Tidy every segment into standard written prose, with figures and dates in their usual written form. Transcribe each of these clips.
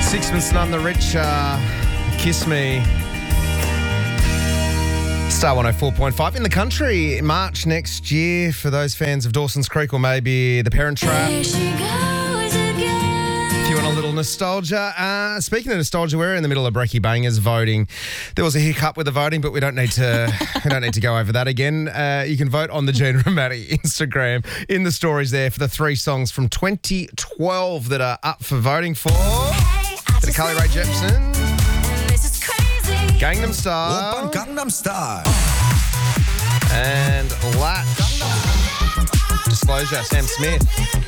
Sixpence None the Richer, Kiss Me. Star 104.5 in the country. March next year for those fans of Dawson's Creek or maybe The Parent Trap. There she goes again. If you want a little nostalgia. Speaking of nostalgia, we're in the middle of Brekkie Bangers voting. There was a hiccup with the voting, but we don't need to go over that again. You can vote on the Gina and Maddie Instagram in the stories there for the 3 songs from 2012 that are up for voting for. Bit of Carly Rae Jepsen, This is crazy. Gangnam Style, Gangnam Style. and Latch. Disclosure, Sam Smith.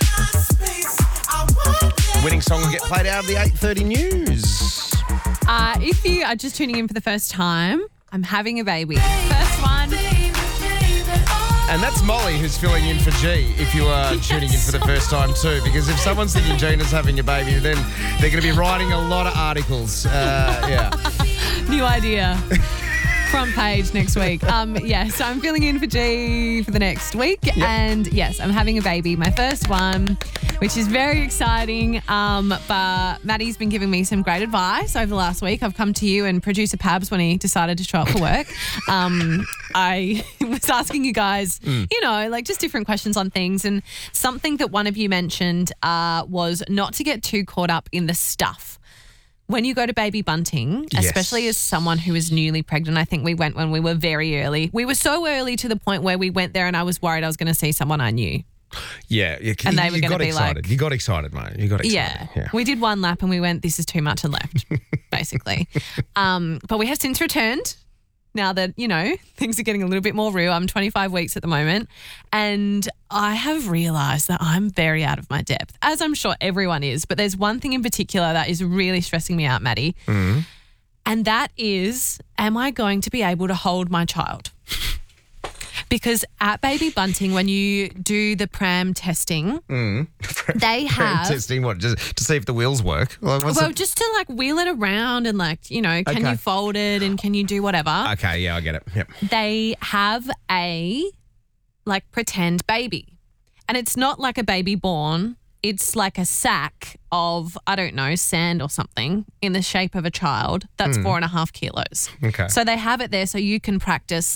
Winning song will get played out of the 8:30 news. If you are just tuning in for the first time, I'm having a baby. First one. And that's Molly who's filling in for G if you are tuning in for the first time too, because if someone's thinking Gina's having a baby, then they're going to be writing a lot of articles. Yeah. New idea. Front page next week. So I'm filling in for G for the next week. Yep. And yes, I'm having a baby, my first one, which is very exciting. But Maddie's been giving me some great advice over the last week. I've come to you and producer Pabs when he decided to show up for work. I was asking you guys, just different questions on things. And something that one of you mentioned was not to get too caught up in the stuff. When you go to baby bunting, Yes. especially as someone who is newly pregnant, I think we went when we were very early. We were so early to the point where we went there and I was worried I was going to see someone I knew. Yeah. And they were gonna be excited. like- You got excited, mate. You got excited. Yeah. We did one lap and we went, this is too much and left, basically. But we have since returned now that, things are getting a little bit more real. I'm 25 weeks at the moment and I have realised that I'm very out of my depth, as I'm sure everyone is. But there's one thing in particular that is really stressing me out, Maddie. Mm. And that is, am I going to be able to hold my child? Because at baby bunting, when you do the pram testing, they have... Testing what? Just to see if the wheels work? Like, just to wheel it around and can Okay. you fold it and can you do whatever? Okay, yeah, I get it. Yep. They have a pretend baby. And it's not like a baby born. It's like a sack of, I don't know, sand or something in the shape of a child that's 4.5 kilos. Okay. So they have it there so you can practice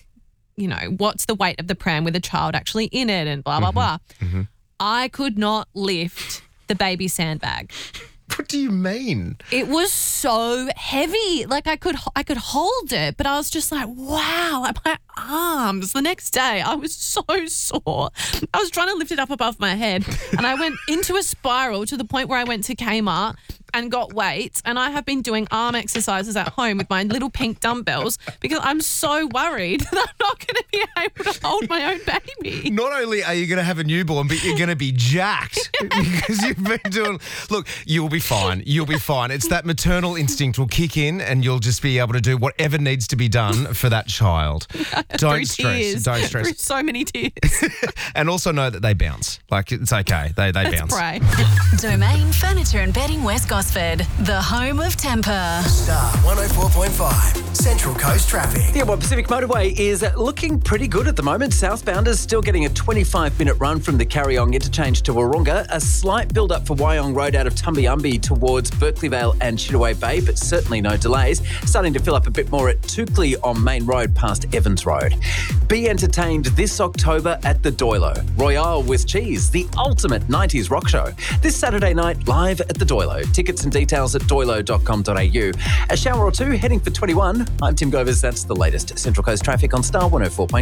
what's the weight of the pram with a child actually in it and blah, blah, blah. Mm-hmm. I could not lift the baby sandbag. What do you mean? It was so heavy. I could hold it, but I was just like, wow, my arms. The next day, I was so sore. I was trying to lift it up above my head, and I went into a spiral to the point where I went to Kmart and got weights, and I have been doing arm exercises at home with my little pink dumbbells because I'm so worried that I'm not going to be able to hold my own baby. Not only are you going to have a newborn, but you're going to be jacked because you've been doing... Look, you'll be fine. You'll be fine. It's that maternal instinct will kick in and you'll just be able to do whatever needs to be done for that child. Don't Through stress. tears. Don't Through stress. so many tears. And also know that they bounce. It's okay. They bounce. Pray. Domain Furniture and Bedding West Gosford, the home of temper. Star 104.5, Central Coast Traffic. Yeah, well, Pacific Motorway is looking pretty good at the moment. Southbounders still getting a 25-minute run from the Carryong interchange to Wahroonga. A slight build-up for Wyong Road out of Tumbiumbi towards Berkeleyvale and Chittaway Bay, but certainly no delays. Starting to fill up a bit more at Toukley on Main Road past Evans Road. Be entertained this October at the Doilo. Royale with Cheese, the ultimate 90s rock show. This Saturday night, live at the Doilo. Tickets and details at doilo.com.au. A shower or two heading for 21. I'm Tim Govers. That's the latest Central Coast traffic on Star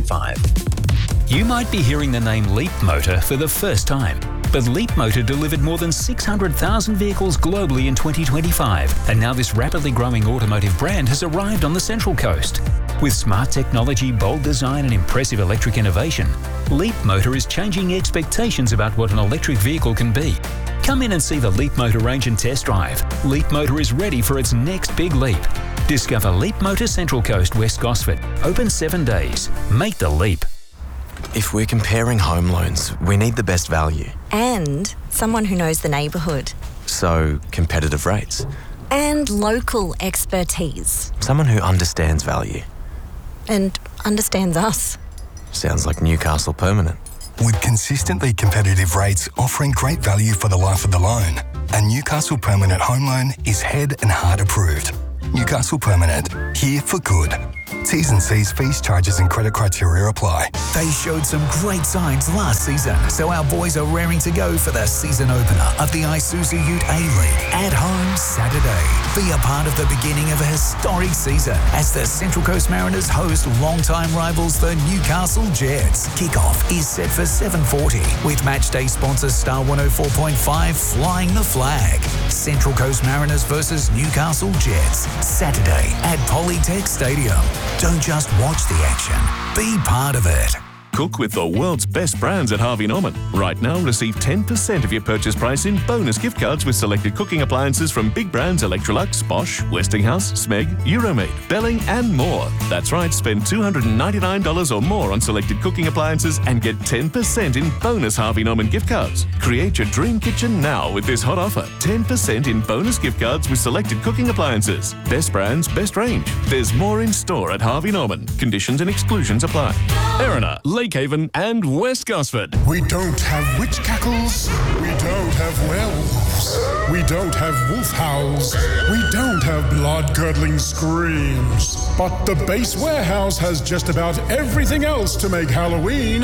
104.5. You might be hearing the name Leap Motor for the first time. But Leap Motor delivered more than 600,000 vehicles globally in 2025. And now this rapidly growing automotive brand has arrived on the Central Coast. With smart technology, bold design and impressive electric innovation, Leap Motor is changing expectations about what an electric vehicle can be. Come in and see the Leap Motor range and test drive. Leap Motor is ready for its next big leap. Discover Leap Motor Central Coast, West Gosford. Open 7 days. Make the leap. If we're comparing home loans, we need the best value. And someone who knows the neighbourhood. So, competitive rates. And local expertise. Someone who understands value. And understands us. Sounds like Newcastle Permanent. with consistently competitive rates offering great value for the life of the loan. A Newcastle Permanent Home Loan is head and heart approved. Newcastle Permanent, here for good. T's and C's, fees, charges and credit criteria apply. They showed some great signs last season, so our boys are raring to go for the season opener of the Isuzu Ute A-League at home Saturday. Be a part of the beginning of a historic season as the Central Coast Mariners host longtime rivals the Newcastle Jets. Kickoff is set for 7:40 with matchday sponsor Star 104.5 flying the flag. Central Coast Mariners versus Newcastle Jets, Saturday at Polytech Stadium. Don't just watch the action, be part of it. Cook with the world's best brands at Harvey Norman. Right now, receive 10% of your purchase price in bonus gift cards with selected cooking appliances from big brands Electrolux, Bosch, Westinghouse, Smeg, Euromade, Belling and more. That's right, spend $299 or more on selected cooking appliances and get 10% in bonus Harvey Norman gift cards. Create your dream kitchen now with this hot offer. 10% in bonus gift cards with selected cooking appliances. Best brands, best range. There's more in store at Harvey Norman. Conditions and exclusions apply. Erina, Lakehaven and West Gosford. We don't have witch cackles. We don't have werewolves. We don't have wolf howls. We don't have blood-curdling screams. But the Base Warehouse has just about everything else to make Halloween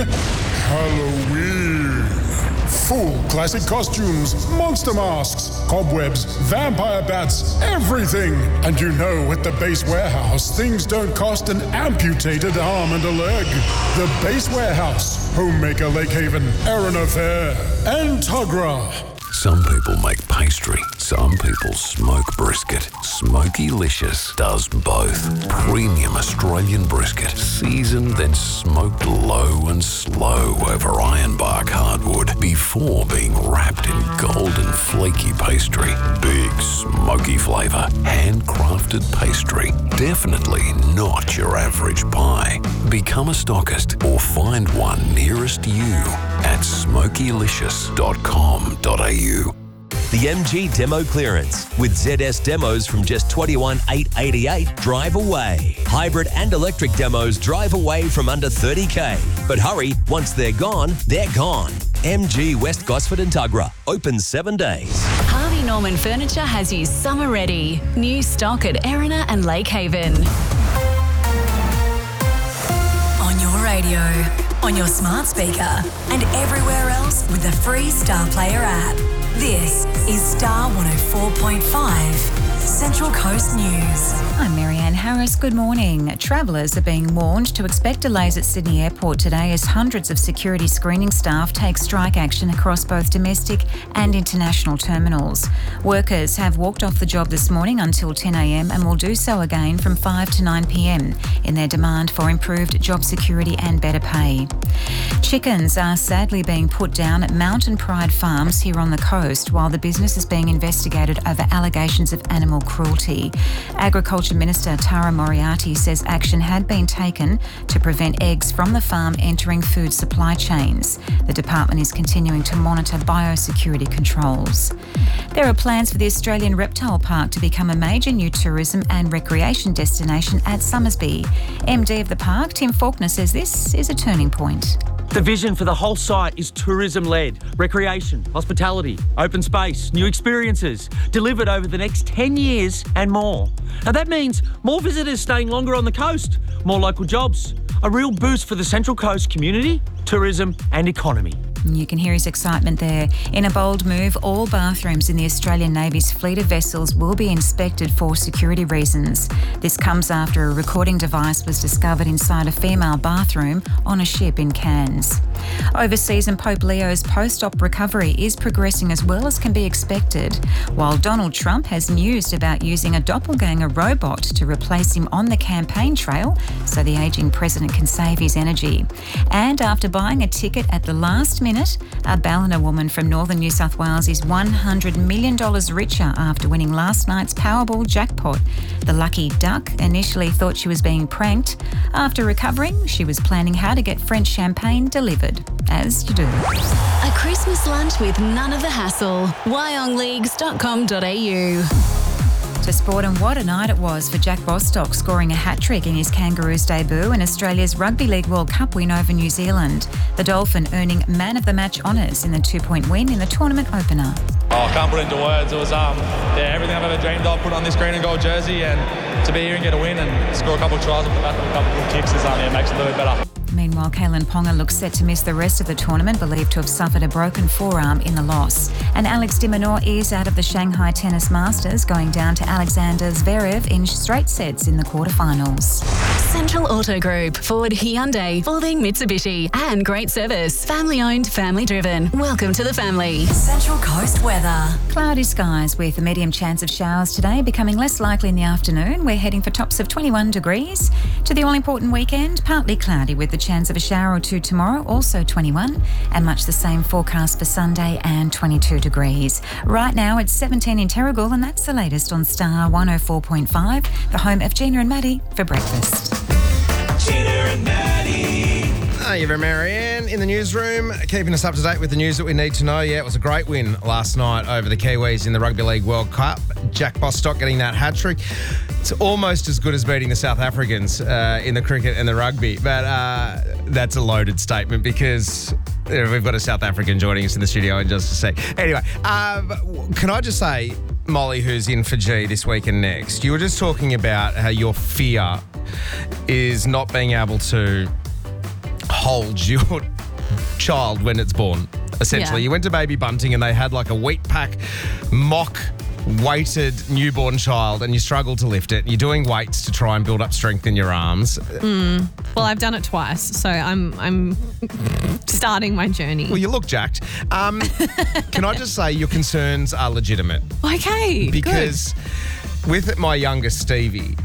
Halloween. Full classic costumes, monster masks, cobwebs, vampire bats, everything. And you know, at the Base Warehouse, things don't cost an amputated arm and a leg. The Base Warehouse, Homemaker Lakehaven, Erina Fair, and Tuggerah. Some people make pastry, some people smoke brisket. Smokey-licious does both. Premium Australian brisket, seasoned then smoked low and slow over ironbark hardwood before being wrapped in golden flaky pastry. Big smoky flavour, handcrafted pastry. Definitely not your average pie. Become a stockist or find one nearest you at smokylicious.com.au. The MG Demo Clearance with ZS demos from just $21,888 drive away. Hybrid and electric demos drive away from under $30K. But hurry, once they're gone, they're gone. MG West Gosford and Tuggerah, open 7 days. Harvey Norman Furniture has you summer ready. New stock at Erina and Lakehaven. On your radio, on your smart speaker, and everywhere else with the free Star Player app. This is Star 104.5. Central Coast News. I'm Marianne Harris. Good morning. Travellers are being warned to expect delays at Sydney Airport today as hundreds of security screening staff take strike action across both domestic and international terminals. Workers have walked off the job this morning until 10 a.m. and will do so again from 5 to 9 p.m. in their demand for improved job security and better pay. Chickens are sadly being put down at Mountain Pride Farms here on the coast while the business is being investigated over allegations of animal cruelty. Agriculture Minister Tara Moriarty says action had been taken to prevent eggs from the farm entering food supply chains. The department is continuing to monitor biosecurity controls. There are plans for the Australian Reptile Park to become a major new tourism and recreation destination at Summersby. MD of the park, Tim Faulkner, says this is a turning point. The vision for the whole site is tourism-led, recreation, hospitality, open space, new experiences, delivered over the next 10 years and more. Now that means more visitors staying longer on the coast, more local jobs, a real boost for the Central Coast community, tourism and economy. You can hear his excitement there. In a bold move, all bathrooms in the Australian Navy's fleet of vessels will be inspected for security reasons. This comes after a recording device was discovered inside a female bathroom on a ship in Cairns. Overseas, and Pope Leo's post-op recovery is progressing as well as can be expected, while Donald Trump has mused about using a doppelganger robot to replace him on the campaign trail so the ageing president can save his energy. And after buying a ticket at the last minute, a Ballina woman from northern New South Wales is $100 million richer after winning last night's Powerball jackpot. The lucky duck initially thought she was being pranked. After recovering, she was planning how to get French champagne delivered, as you do. A Christmas lunch with none of the hassle. wyongleagues.com.au. To sport, and what a night it was for Jack Bostock, scoring a hat-trick in his Kangaroos debut in Australia's Rugby League World Cup win over New Zealand. The Dolphin earning man of the match honours in the 2-point win in the tournament opener. I can't put it into words. It was everything I've ever dreamed of, put on this green and gold jersey, and to be here and get a win and score a couple of tries off the back of a couple of good kicks makes it a little bit better. Meanwhile, Kalen Ponga looks set to miss the rest of the tournament, believed to have suffered a broken forearm in the loss. And Alex de Minaur is out of the Shanghai Tennis Masters, going down to Alexander Zverev in straight sets in the quarterfinals. Central Auto Group, Ford, Hyundai, Fording, Mitsubishi, and great service. Family owned, family driven. Welcome to the family. Central Coast weather. Cloudy skies with a medium chance of showers today, becoming less likely in the afternoon. We're heading for tops of 21 degrees. To the all-important weekend, partly cloudy with the chance of a shower or two tomorrow, also 21, and much the same forecast for Sunday and 22 degrees. Right now it's 17 in Terrigal, and that's the latest on Star 104.5, the home of Gina and Maddie for breakfast. Gina and Maddie. Hi, you're Marianne in the newsroom, keeping us up to date with the news that we need to know. Yeah, it was a great win last night over the Kiwis in the Rugby League World Cup. Jack Bostock getting that hat-trick. It's almost as good as beating the South Africans in the cricket and the rugby, but that's a loaded statement because we've got a South African joining us in the studio in just a sec. Anyway, can I just say, Molly, who's in for G this week and next, you were just talking about how your fear is not being able to hold your child when it's born, essentially. Yeah. You went to Baby Bunting and they had like a wheat pack mock weighted newborn child and you struggle to lift it. You're doing weights to try and build up strength in your arms. Well, I've done it twice, so I'm starting my journey. Well, you look jacked. Can I just say your concerns are legitimate? Okay, because with my youngest Stevie,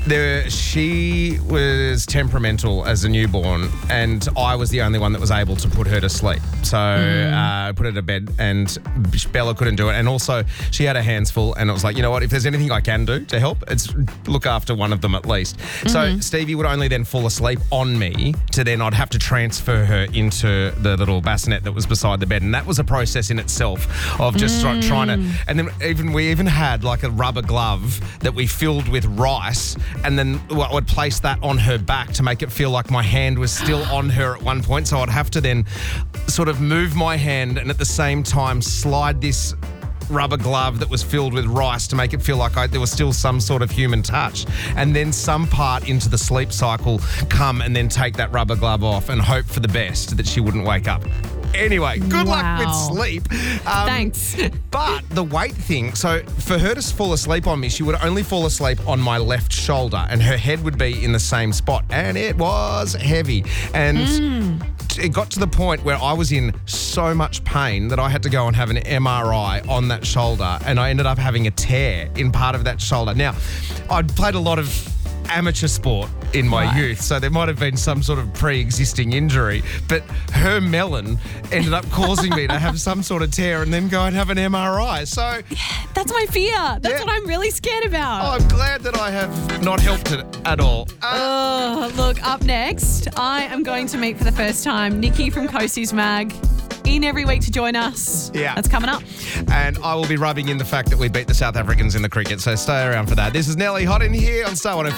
she was temperamental as a newborn and I was the only one that was able to put her to sleep. So put her to bed and Bella couldn't do it. And also she had her hands full and it was like, you know what, if there's anything I can do to help, it's look after one of them at least. So Stevie would only then fall asleep on me to then I'd have to transfer her into the little bassinet that was beside the bed. And that was a process in itself of just trying to, and then we even had like a rubber glove that we filled with rice. And then I would place that on her back to make it feel like my hand was still on her at one point. So I'd have to then sort of move my hand and at the same time slide this rubber glove that was filled with rice to make it feel like there was still some sort of human touch. And then some part into the sleep cycle come and then take that rubber glove off and hope for the best that she wouldn't wake up. Anyway, good luck with sleep. Thanks. But the weight thing, so for her to fall asleep on me, she would only fall asleep on my left shoulder and her head would be in the same spot. And it was heavy. And it got to the point where I was in so much pain that I had to go and have an MRI on that shoulder. And I ended up having a tear in part of that shoulder. Now, I'd played a lot of amateur sport in my youth, so there might have been some sort of pre-existing injury, but her melon ended up causing me to have some sort of tear and then go and have an MRI. So that's my fear. That's what I'm really scared about. I'm glad that I have not helped it at all. Look, up next, I am going to meet for the first time Nikki from Coasties Mag. In every week to join us. Yeah. That's coming up. And I will be rubbing in the fact that we beat the South Africans in the cricket, so stay around for that. This is Nelly Hot in here on Star 104.